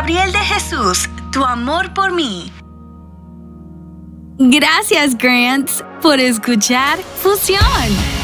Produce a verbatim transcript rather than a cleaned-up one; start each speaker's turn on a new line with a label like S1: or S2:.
S1: Gabriel de Jesús, tu amor por mí.
S2: Gracias, Grants, por escuchar Fusión.